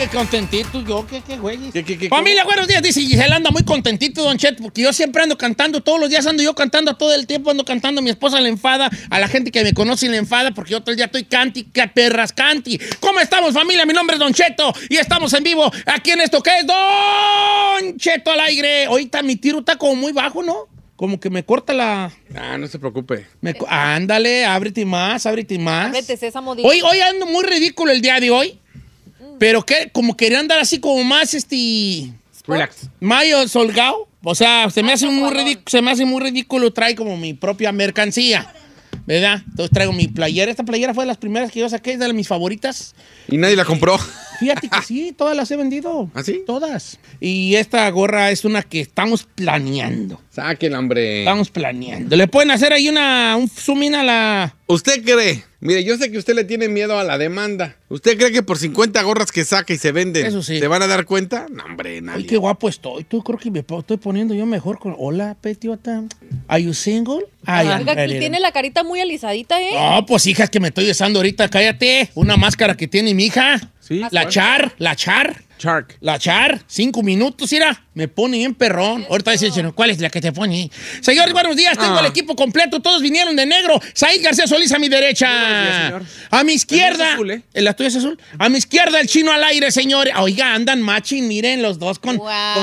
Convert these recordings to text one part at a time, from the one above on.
qué contentito, yo, qué güey. ¿Qué? Familia, buenos días, dice Gisela, anda muy contentito, Don Cheto, porque yo siempre ando cantando, todos los días ando yo cantando, todo el tiempo ando cantando, mi esposa le enfada, a la gente que me conoce le enfada, porque yo todo el día estoy canti, que perras canti. ¿Cómo estamos, familia? Mi nombre es Don Cheto, y estamos en vivo aquí en esto que es Don Cheto al aire. Ahorita mi tiro está como muy bajo, ¿no? Como que me corta la... Ah, no se preocupe. Ándale, ábrete más. Ábrete, Sésamo. Hoy ando muy ridículo el día de hoy. Pero que como quería andar así como más Relax. Mayo Solgado. O sea, se me hace muy ridículo. Trae como mi propia mercancía, ¿verdad? Entonces traigo mi playera. Esta playera fue de las primeras que yo saqué, es de mis favoritas. ¿Y nadie la compró? Fíjate que sí, todas las he vendido. ¿Ah, sí? Todas. Y esta gorra es una que estamos planeando. Sáquenla, hombre. Estamos planeando. ¿Le pueden hacer ahí un zoom in a la...? ¿Usted cree? Mire, yo sé que usted le tiene miedo a la demanda. ¿Usted cree que por 50 gorras que saca y se venden, Eso sí, se van a dar cuenta? No, hombre, nadie. Ay, qué guapo estoy. Tú creo que me estoy poniendo yo mejor con... Hola, petiota. ¿Are you single? Oiga, tiene la carita muy alisadita, ¿eh? No, pues hija, es que me estoy besando ahorita. Cállate. Una máscara que tiene mi hija. ¿Sí? La Char. Shark. La Char, 5 minutos, mira, me pone bien perrón. Ahorita dice, ¿cuál es la que te pone? Señores, buenos días, tengo el equipo completo, todos vinieron de negro. Said García Solís a mi derecha. Buenos días, señor. A mi izquierda. Es azul, ¿eh? ¿La tuya es azul? A mi izquierda, el chino al aire, señores. Oiga, andan matching, miren, los dos con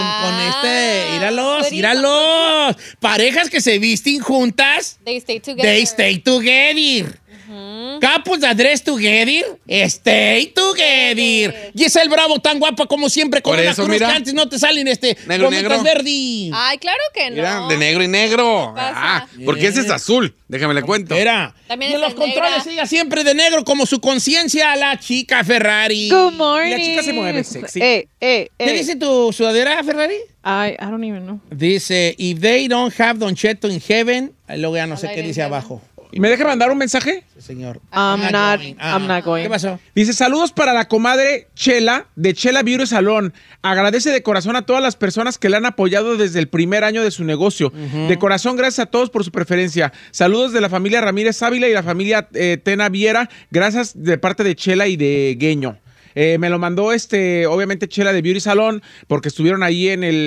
míralos. Parejas que se visten juntas. They stay together. They stay together. Couples that dress together, stay together. Giselle Bravo, tan guapa como siempre, con Por una eso, cruz mira. que antes no te salen Negro, gomitas negro. verde. Ay, claro que no. Mira, de negro y negro. ¿Qué pasa? Porque ese es azul. Déjame le cuento. Era. También y en es los de negra. controles ella siempre de negro como su conciencia, la chica Ferrari. Good morning. La chica se mueve sexy. ¿Qué dice tu sudadera, Ferrari? I don't even know. Dice, if they don't have Don Cheto in heaven, luego ya no sé qué dice abajo. ¿Me deja mandar un mensaje? Sí, señor. I'm not going. ¿Qué pasó? Dice, saludos para la comadre Chela, de Chela Beauty Salón. Agradece de corazón a todas las personas que le han apoyado desde el primer año de su negocio. De corazón, gracias a todos por su preferencia. Saludos de la familia Ramírez Ávila y la familia Tena Viera. Gracias de parte de Chela y de Gueño. Me lo mandó obviamente Chela de Beauty Salón, porque estuvieron ahí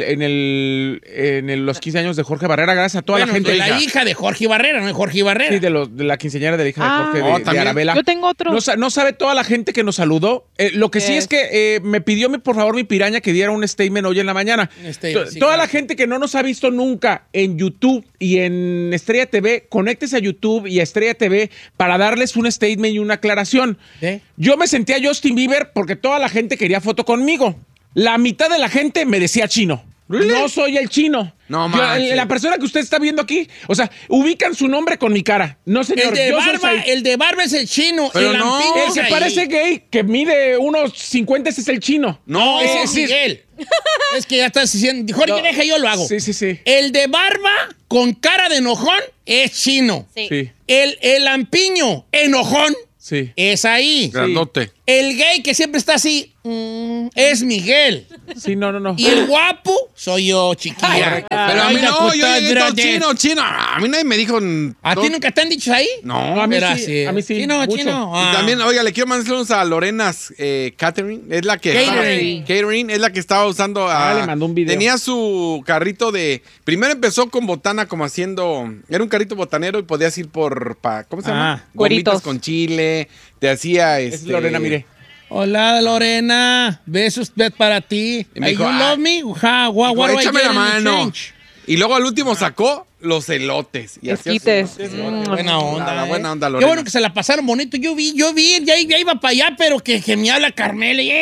en los 15 años de Jorge Barrera. Gracias a toda la gente. De la hija de Jorge Barrera, ¿no? Jorge Barrera. Sí, de la quinceañera de la hija de Jorge de Arabela. Yo tengo otro. No sabe toda la gente que nos saludó. Lo que sí es que me pidió, por favor, mi piraña que diera un statement hoy en la mañana. Toda la gente que no nos ha visto nunca en YouTube y en Estrella TV, conéctese a YouTube y a Estrella TV para darles un statement y una aclaración. Yo me sentía Justin Bieber porque toda la gente quería foto conmigo. La mitad de la gente me decía chino. ¿Really? No soy el chino. No manches. La persona que usted está viendo aquí, o sea, ubican su nombre con mi cara. No, señor. El de barba es el chino. Pero el no. lampiño El es que ahí. parece gay, que mide unos 50, ese es el chino. No, ese es Miguel. Es que ya estás diciendo. Jorge, deja, yo lo hago. Sí. El de barba con cara de enojón es chino. Sí. El lampiño enojón es ahí. Grandote. El gay que siempre está así es Miguel. Sí, no. Y el guapo soy yo, chiquilla. Pero a mí no, yo llegué todo chino. A mí nadie me dijo... ¿A ti nunca te han dicho ahí? No. A mí Era sí. así. A mí sí. Chino. Y también, oiga, le quiero mandar saludos a Lorena's Catering. Es la que... Catering. Es la que estaba usando... le mandó un video. Tenía su carrito de... Primero empezó con botana como haciendo... Era un carrito botanero y podías ir por... ¿Cómo se llama? Gomitas con chile. Te hacía... Es Lorena, mire. Hola, Lorena. Besos para ti. Y me dijo, you love me? What do I échame get la in mano. exchange? Y luego al último sacó los elotes. Y hacía Esquites. sus elotes. Buena onda. La buena onda, Qué Lorena. bueno que se la pasaron bonito. Yo vi, ya iba para allá, pero que me habla Carmela. Y,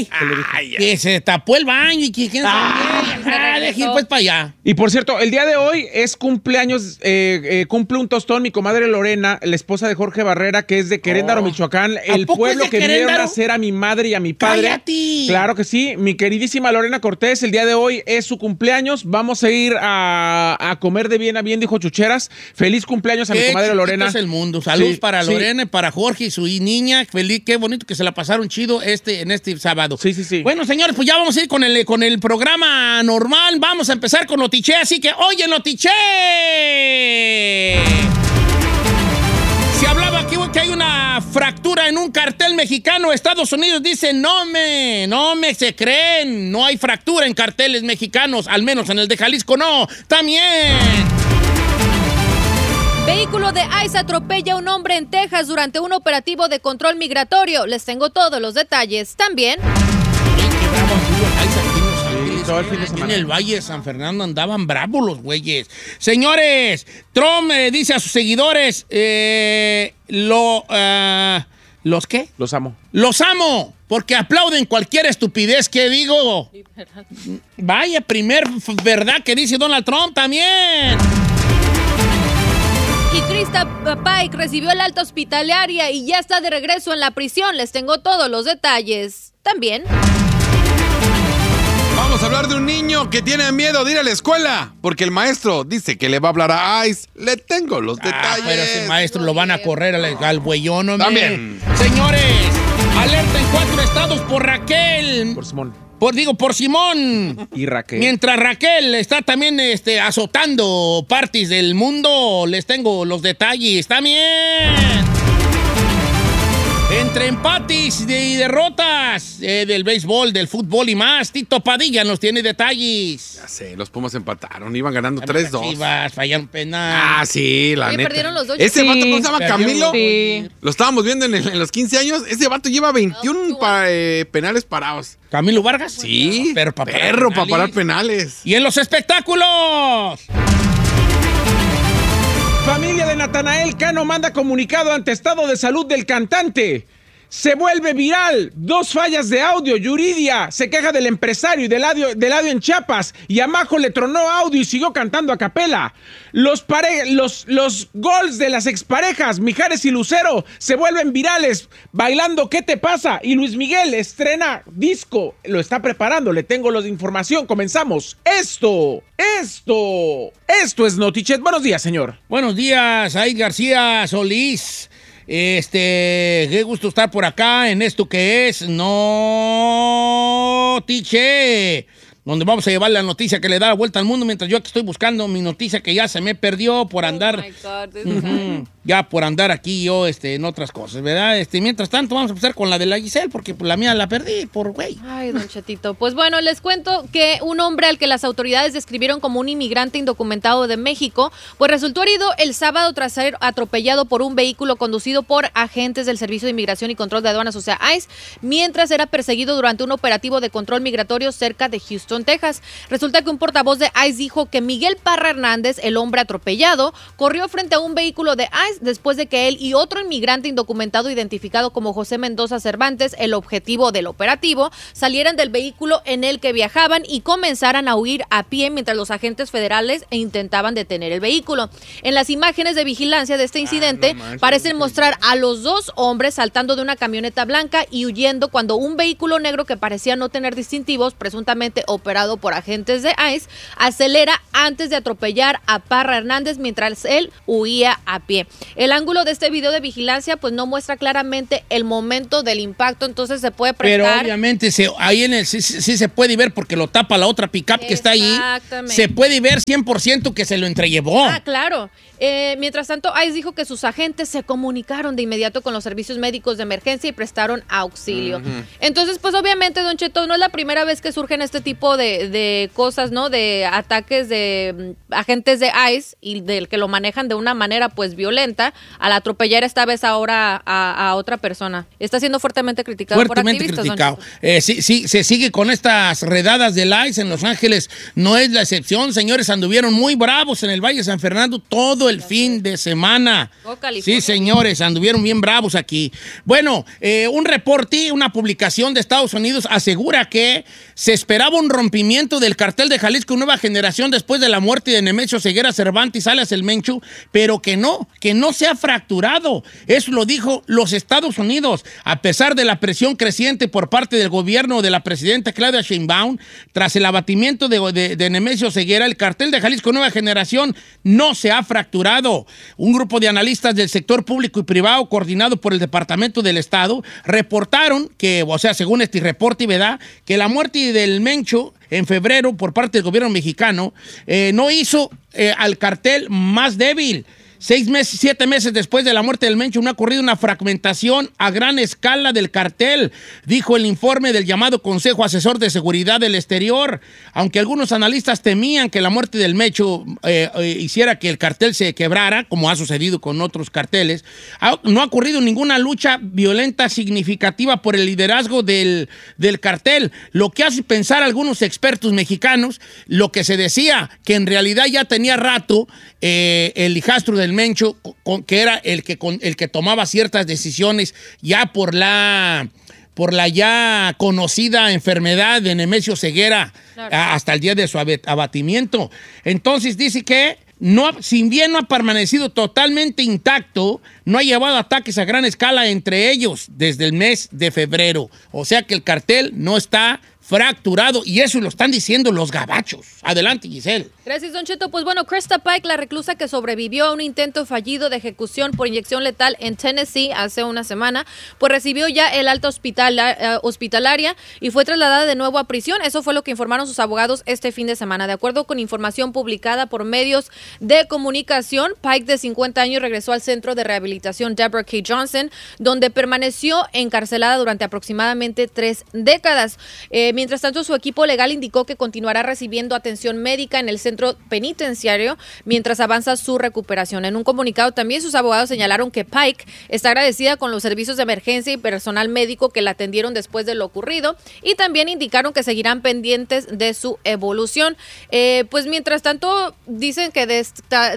que se tapó el baño y que quién sabe. Deje ir pues para allá. Y por cierto, el día de hoy es cumpleaños, cumple un tostón mi comadre Lorena, la esposa de Jorge Barrera, que es de Querétaro, Michoacán, el poco pueblo es de que vinieron Querétaro? a hacer a mi madre y a mi padre. ¡Cállate! Claro que sí, mi queridísima Lorena Cortés, el día de hoy es su cumpleaños, vamos a ir a comer de bien a bien, dijo Chucheras. Feliz cumpleaños a mi comadre Lorena. Es el mundo. Saludos Sí, para sí. Lorena y para Jorge y su niña. Feliz, qué bonito que se la pasaron chido en este sábado. Sí. Bueno, señores, pues ya vamos a ir con el programa normal. Vamos a empezar con Notiche, así que oye, Notiche. Se hablaba aquí que hay una una fractura en un cartel mexicano. Estados Unidos dice, no me se creen. No hay fractura en carteles mexicanos, al menos en el de Jalisco no. También. Vehículo de ICE atropella a un hombre en Texas durante un operativo de control migratorio. Les tengo todos los detalles. También. Todo el fin de semana. En el Valle de San Fernando andaban bravos los güeyes. Señores, Trump dice a sus seguidores, ¿los qué? Los amo. Los amo, porque aplauden cualquier estupidez que digo. Vaya, primer verdad que dice Donald Trump también. Y Krista Pike recibió el alta hospitalaria y ya está de regreso en la prisión. Les tengo todos los detalles. También. Vamos a hablar de un niño que tiene miedo de ir a la escuela porque el maestro dice que le va a hablar a ICE. Le tengo los detalles. Pero ese maestro lo van a correr al güeyón, hombre. También. Señores, alerta en 4 estados por Raquel. Por Simón. Por Simón. Y Raquel. Mientras Raquel está también azotando partes del mundo, les tengo los detalles también. Entre empates y derrotas del béisbol, del fútbol y más, Tito Padilla nos tiene detalles. Ya sé, los Pumas empataron, iban ganando 3-2. Chivas, fallaron penal. Ah, sí, la neta. Perdieron los dos. Ese vato, ¿cómo se llama? Camilo. Sí. Lo estábamos viendo en los 15 años. Ese vato lleva 21 penales parados. ¿Camilo Vargas? Sí, perro para parar penales. Y en los espectáculos. Familia de Natanael Cano manda comunicado ante estado de salud del cantante. Se vuelve viral. 2 fallas de audio. Yuridia se queja del empresario y del audio en Chiapas. Y a Majo le tronó audio y siguió cantando a capela. Los gols de las exparejas, Mijares y Lucero, se vuelven virales bailando ¿Qué te pasa? Y Luis Miguel estrena disco. Lo está preparando. Le tengo los de información. Comenzamos. Esto es Notichet. Buenos días, señor. Buenos días, Aid García Solís. Qué gusto estar por acá en esto que es Notiche, donde vamos a llevar la noticia que le da la vuelta al mundo, mientras yo aquí estoy buscando mi noticia que ya se me perdió por andar. Ya por andar aquí yo en otras cosas, ¿verdad? Mientras tanto vamos a empezar con la de la Giselle, porque la mía la perdí por güey. Ay, don Chetito. Pues bueno, les cuento que un hombre al que las autoridades describieron como un inmigrante indocumentado de México, pues resultó herido el sábado tras ser atropellado por un vehículo conducido por agentes del Servicio de Inmigración y Control de Aduanas, o sea, ICE, mientras era perseguido durante un operativo de control migratorio cerca de Houston, Texas. Resulta que un portavoz de ICE dijo que Miguel Parra Hernández, el hombre atropellado, corrió frente a un vehículo de ICE después de que él y otro inmigrante indocumentado identificado como José Mendoza Cervantes, el objetivo del operativo, salieran del vehículo en el que viajaban y comenzaran a huir a pie mientras los agentes federales intentaban detener el vehículo. En las imágenes de vigilancia de este incidente parecen mostrar a los 2 hombres saltando de una camioneta blanca y huyendo cuando un vehículo negro que parecía no tener distintivos, presuntamente operado por agentes de ICE, acelera antes de atropellar a Parra Hernández mientras él huía a pie. El ángulo de este video de vigilancia pues no muestra claramente el momento del impacto, entonces se puede prestar. Pero obviamente ahí sí se puede ver porque lo tapa la otra pickup que está ahí. Se puede ver 100% que se lo entrellevó. Ah, claro. Mientras tanto, ICE dijo que sus agentes se comunicaron de inmediato con los servicios médicos de emergencia y prestaron auxilio. Entonces, pues obviamente, don Cheto, no es la primera vez que surgen este tipo de cosas, ¿no? De ataques de agentes de ICE y del que lo manejan de una manera pues violenta al atropellar esta vez ahora a otra persona. Está siendo fuertemente criticado por activistas. Sí, se sigue con estas redadas del ICE en Los Ángeles. No es la excepción, señores. Anduvieron muy bravos en el Valle de San Fernando todo el fin de semana. Sí, señores, anduvieron bien bravos aquí. Bueno, un reporte, una publicación de Estados Unidos asegura que se esperaba un rompimiento del cartel de Jalisco Nueva Generación después de la muerte de Nemesio Ceguera Cervantes, alias el Menchu, pero que no se ha fracturado. Eso lo dijo los Estados Unidos, a pesar de la presión creciente por parte del gobierno de la presidenta Claudia Sheinbaum, tras el abatimiento de Nemesio Ceguera, el cartel de Jalisco Nueva Generación no se ha fracturado. Un grupo de analistas del sector público y privado, coordinado por el Departamento del Estado, reportaron que, o sea, según este reporte, ¿verdad?, que la muerte del Mencho en febrero por parte del gobierno mexicano no hizo al cartel más débil, 7 meses después de la muerte del Mencho, no ha ocurrido una fragmentación a gran escala del cartel, dijo el informe del llamado Consejo Asesor de Seguridad del Exterior. Aunque algunos analistas temían que la muerte del Mencho hiciera que el cartel se quebrara, como ha sucedido con otros carteles, no ha ocurrido ninguna lucha violenta significativa por el liderazgo del cartel, lo que hace pensar a algunos expertos mexicanos lo que se decía, que en realidad ya tenía rato el hijastro del Mencho, que era el que tomaba ciertas decisiones ya por la ya conocida enfermedad de Nemesio Ceguera, claro, hasta el día de su abatimiento. Entonces dice que si bien no ha permanecido totalmente intacto, no ha llevado ataques a gran escala entre ellos desde el mes de febrero. O sea que el cartel no está fracturado, y eso lo están diciendo los gabachos. Adelante, Giselle. Gracias, Don Cheto. Pues bueno, Krista Pike, la reclusa que sobrevivió a un intento fallido de ejecución por inyección letal en Tennessee hace una semana, pues recibió ya el alta hospitalaria y fue trasladada de nuevo a prisión. Eso fue lo que informaron sus abogados este fin de semana. De acuerdo con información publicada por medios de comunicación, Pike, de 50 años, regresó al centro de rehabilitación Deborah K. Johnson, donde permaneció encarcelada durante aproximadamente 3 décadas. Mientras tanto, su equipo legal indicó que continuará recibiendo atención médica en el centro penitenciario mientras avanza su recuperación. En un comunicado también sus abogados señalaron que Pike está agradecida con los servicios de emergencia y personal médico que la atendieron después de lo ocurrido, y también indicaron que seguirán pendientes de su evolución. Pues mientras tanto, dicen que de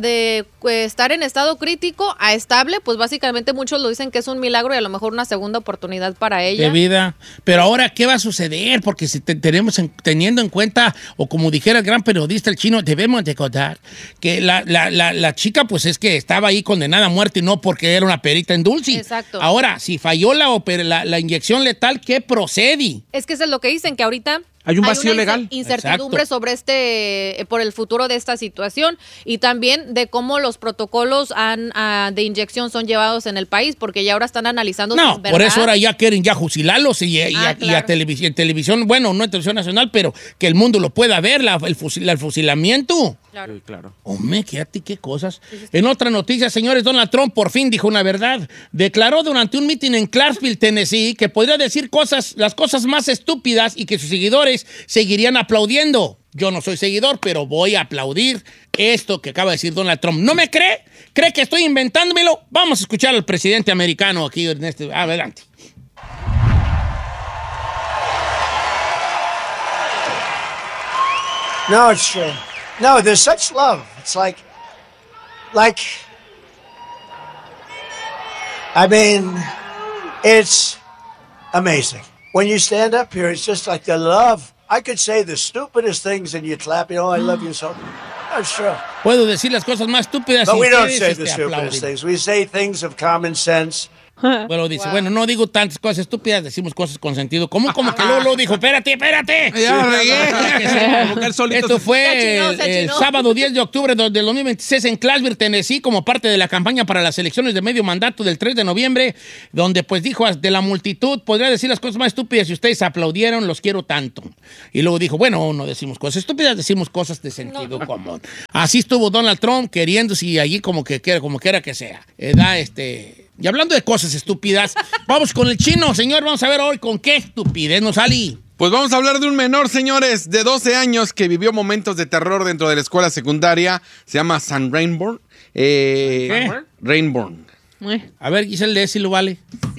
estar en estado crítico a estable, pues básicamente muchos lo dicen que es un milagro y a lo mejor una segunda oportunidad para ella. De vida. Pero ahora, ¿qué va a suceder? Porque si teniendo en cuenta, o como dijera el gran periodista el chino, debemos de contar que la chica, pues es que estaba ahí condenada a muerte y no porque era una perita en dulce. Exacto. Ahora, si falló la inyección letal, ¿qué procede? Es que eso es lo que dicen, que ahorita hay un vacío legal. Incertidumbre sobre por el futuro de esta situación, y también de cómo los protocolos de inyección son llevados en el país, porque ya ahora están analizando. No, por eso ahora ya quieren fusilarlos y a televisión, bueno, no en televisión nacional, pero que el mundo lo pueda ver, el fusilamiento. Claro. Sí, claro. Hombre, qué cosas. En otra noticia, señores, Donald Trump por fin dijo una verdad. Declaró durante un mitin en Clarksville, Tennessee, que podría decir las cosas más estúpidas y que sus seguidores seguirían aplaudiendo. Yo no soy seguidor, pero voy a aplaudir esto que acaba de decir Donald Trump. ¿No me cree? ¿Cree que estoy inventándomelo? Vamos a escuchar al presidente americano aquí en adelante. No, it's true. No, there's such love. It's like, I mean, it's amazing. When you stand up here, it's just like the love. I could say the stupidest things and you'd clap, I love you so. That's true. Puedo decir las cosas más estúpidas. But we don't say the stupidest things. We say things of common sense. Bueno, dice, bueno, no digo tantas cosas estúpidas, decimos cosas con sentido. ¿Cómo que Lolo dijo? Espérate. Ya regué. Esto fue el sábado 10 de octubre del 2026 en Clarksville, Tennessee, como parte de la campaña para las elecciones de medio mandato del 3 de noviembre, donde pues dijo de la multitud, podría decir las cosas más estúpidas si ustedes aplaudieron, los quiero tanto. Y luego dijo, bueno, no decimos cosas estúpidas, decimos cosas de sentido común. Así estuvo Donald Trump queriéndose y allí como quiera que sea. Y hablando de cosas estúpidas, vamos con el chino, señor. Vamos a ver hoy con qué estupidez nos salí. Pues vamos a hablar de un menor, señores, de 12 años que vivió momentos de terror dentro de la escuela secundaria. Se llama Sam Rainbourn. Rainbourn. A ver, Giselle, decilo, vale.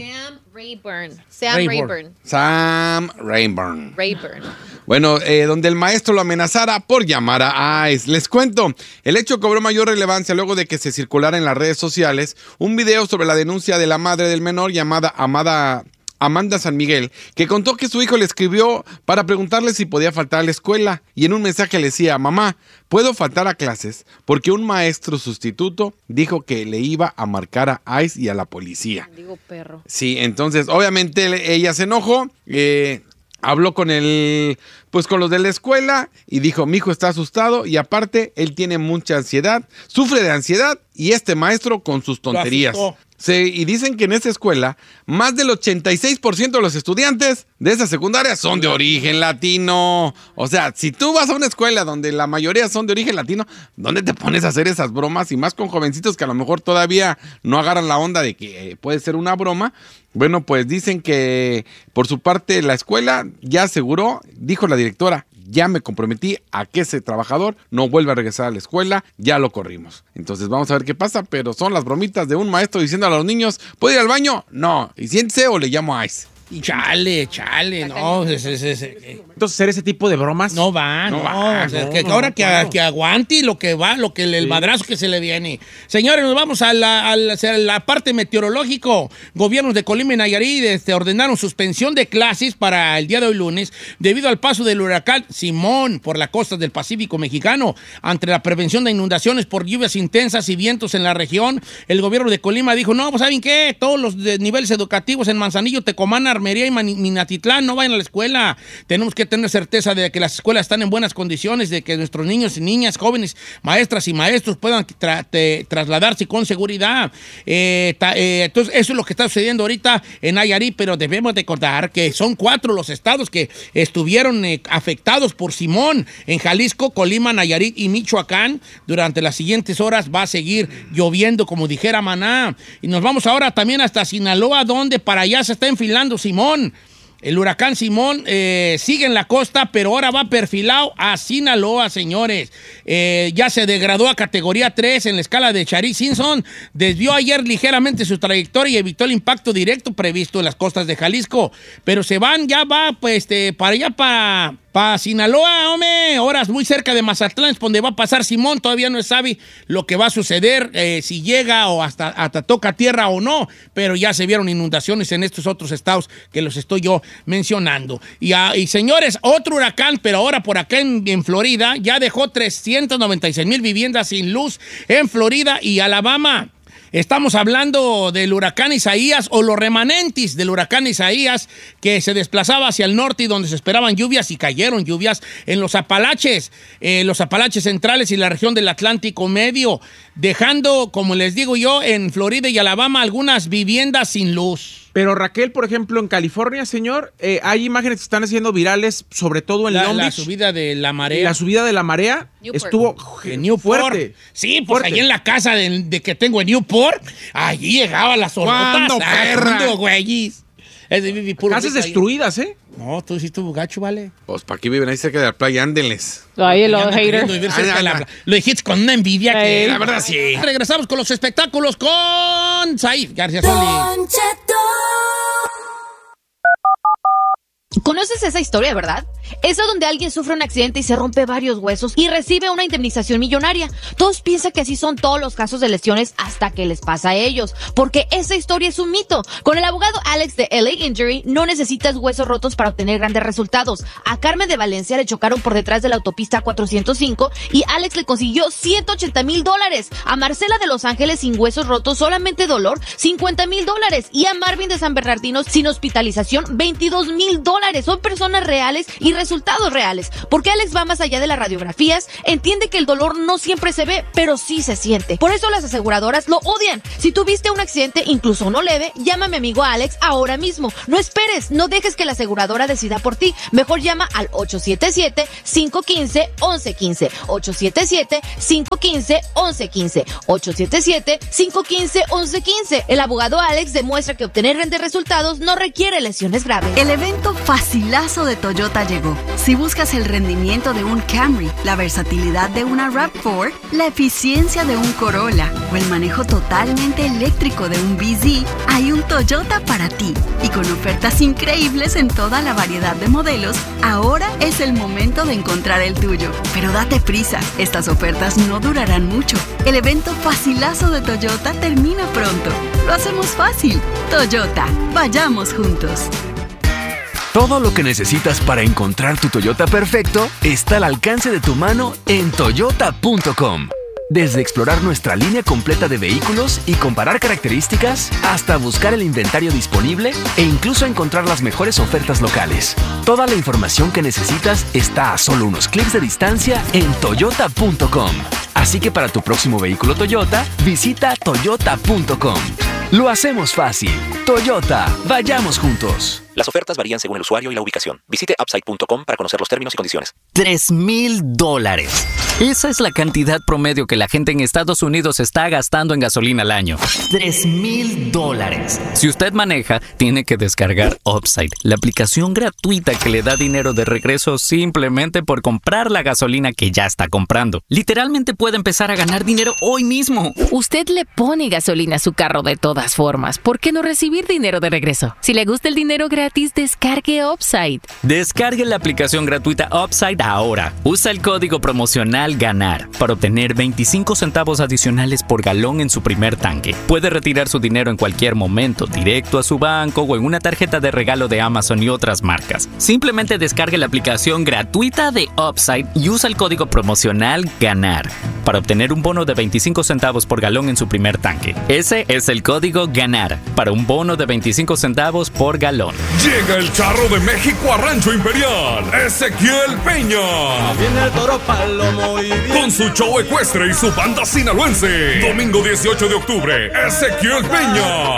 Sam Rainbourn. Bueno, donde el maestro lo amenazara por llamar a ICE. Les cuento, el hecho cobró mayor relevancia luego de que se circulara en las redes sociales un video sobre la denuncia de la madre del menor llamada Amanda San Miguel, que contó que su hijo le escribió para preguntarle si podía faltar a la escuela, y en un mensaje le decía: mamá, puedo faltar a clases porque un maestro sustituto dijo que le iba a marcar a ICE y a la policía. Digo perro. Sí, entonces obviamente ella se enojó, habló con el pues con los de la escuela y dijo, mi hijo está asustado y aparte él tiene mucha ansiedad, sufre de ansiedad y este maestro con sus tonterías. Sí, y dicen que en esa escuela más del 86% de los estudiantes de esa secundaria son de origen latino. O sea, si tú vas a una escuela donde la mayoría son de origen latino, ¿dónde te pones a hacer esas bromas? Y más con jovencitos que a lo mejor todavía no agarran la onda de que puede ser una broma. Bueno, pues dicen que por su parte la escuela ya aseguró, dijo la directora, ya me comprometí a que ese trabajador no vuelva a regresar a la escuela, ya lo corrimos. Entonces vamos a ver qué pasa, pero son las bromitas de un maestro diciendo a los niños, ¿puedo ir al baño? No, y siéntese o le llamo a Ice. Y chale, no. Entonces, hacer ese tipo de bromas. No va. O sea, ahora que aguante lo que va, el madrazo que se le viene. Señores, nos vamos a la parte meteorológico. Gobiernos de Colima y Nayarit ordenaron suspensión de clases para el día de hoy lunes debido al paso del huracán Simón por las costas del Pacífico mexicano. Ante la prevención de inundaciones por lluvias intensas y vientos en la región, el gobierno de Colima dijo, no, pues ¿saben qué? Todos los niveles educativos en Manzanillo, Tecomán, Armería y Minatitlán no vayan a la escuela. Tenemos que tener certeza de que las escuelas están en buenas condiciones, de que nuestros niños y niñas, jóvenes, maestras y maestros puedan trasladarse con seguridad. Entonces, eso es lo que está sucediendo ahorita en Nayarit, pero debemos de contar que son 4 los estados que estuvieron afectados por Simón. En Jalisco, Colima, Nayarit y Michoacán. Durante las siguientes horas va a seguir lloviendo, como dijera Maná. Y nos vamos ahora también hasta Sinaloa, donde para allá se está enfilando Simón. El huracán Simón sigue en la costa, pero ahora va perfilado a Sinaloa, señores. Ya se degradó a categoría 3 en la escala de Charis-Simpson. Desvió ayer ligeramente su trayectoria y evitó el impacto directo previsto en las costas de Jalisco. Pero ya va para allá, para Sinaloa, hombre. Horas muy cerca de Mazatlán, es donde va a pasar Simón. Todavía no se sabe lo que va a suceder, si llega o hasta toca tierra o no. Pero ya se vieron inundaciones en estos otros estados que los estoy yo mencionando. Y señores, otro huracán, pero ahora por acá en Florida, ya dejó 396,000 viviendas sin luz en Florida y Alabama. Estamos hablando del huracán Isaías o los remanentes del huracán Isaías que se desplazaba hacia el norte y donde se esperaban lluvias y cayeron lluvias en los Apalaches centrales y la región del Atlántico Medio, dejando, como les digo yo, en Florida y Alabama algunas viviendas sin luz. Pero Raquel, por ejemplo, en California, señor, hay imágenes que están haciendo virales, sobre todo en Long Beach. La subida de la marea. La subida de la marea Newport. estuvo fuerte. Sí, pues fuerte. Allí en la casa de que tengo en Newport, allí llegaba las hornotas. ¿Cuándo, perra? Güeyes. Casas destruidas, ¿eh? No, tú sí estuvo gacho, vale. Pues, ¿para qué viven ahí cerca de la playa? Ándenles. Ahí los haters. Lo dijiste con una envidia que... La verdad, sí. Regresamos con los espectáculos con Saif García Solís. ¿Conoces esa historia, verdad? Esa donde alguien sufre un accidente y se rompe varios huesos y recibe una indemnización millonaria. Todos piensan que así son todos los casos de lesiones hasta que les pasa a ellos, porque esa historia es un mito. Con el abogado Alex de LA Injury no necesitas huesos rotos para obtener grandes resultados. A Carmen de Valencia le chocaron por detrás de la autopista 405 y Alex le consiguió $180,000. A Marcela de Los Ángeles sin huesos rotos, solamente dolor, $50,000. Y a Marvin de San Bernardino sin hospitalización, $22,000. Son personas reales y resultados reales, porque Alex va más allá de las radiografías, entiende que el dolor no siempre se ve, pero sí se siente. Por eso las aseguradoras lo odian. Si tuviste un accidente, incluso no leve, llama a mi amigo Alex ahora mismo. No esperes, no dejes que la aseguradora decida por ti. Mejor llama al 877-515-1115. 877-515-1115. 877-515-1115. El abogado Alex demuestra que obtener grandes resultados no requiere lesiones graves. El evento facilazo de Toyota llegó. Si buscas el rendimiento de un Camry, la versatilidad de una RAV4, la eficiencia de un Corolla o el manejo totalmente eléctrico de un BZ, hay un Toyota para ti. Y con ofertas increíbles en toda la variedad de modelos, ahora es el momento de encontrar el tuyo. Pero date prisa, estas ofertas no durarán mucho. El evento facilazo de Toyota termina pronto. Lo hacemos fácil. Toyota, vayamos juntos. Todo lo que necesitas para encontrar tu Toyota perfecto está al alcance de tu mano en toyota.com. Desde explorar nuestra línea completa de vehículos y comparar características, hasta buscar el inventario disponible e incluso encontrar las mejores ofertas locales. Toda la información que necesitas está a solo unos clics de distancia en toyota.com. Así que para tu próximo vehículo Toyota, visita toyota.com. Lo hacemos fácil. Toyota, vayamos juntos. Las ofertas varían según el usuario y la ubicación. Visite upside.com para conocer los términos y condiciones. $3,000. Esa es la cantidad promedio que la gente en Estados Unidos está gastando en gasolina al año. $3,000. Si usted maneja, tiene que descargar Upside, la aplicación gratuita que le da dinero de regreso simplemente por comprar la gasolina que ya está comprando. Literalmente puede empezar a ganar dinero hoy mismo. Usted le pone gasolina a su carro de todas formas. ¿Por qué no recibir dinero de regreso? Si le gusta el dinero gratis, descargue Upside. Descargue la aplicación gratuita Upside ahora. Usa el código promocional GANAR para obtener 25 centavos adicionales por galón en su primer tanque. Puede retirar su dinero en cualquier momento, directo a su banco o en una tarjeta de regalo de Amazon y otras marcas. Simplemente descargue la aplicación gratuita de Upside y usa el código promocional GANAR para obtener un bono de 25 centavos por galón en su primer tanque. Ese es el código GANAR para un bono de 25 centavos por galón. Llega el charro de México a Rancho Imperial, Ezequiel Peña. Viene el toro palomo y viene con su show ecuestre y su banda sinaloense. Domingo 18 de octubre, Ezequiel Peña.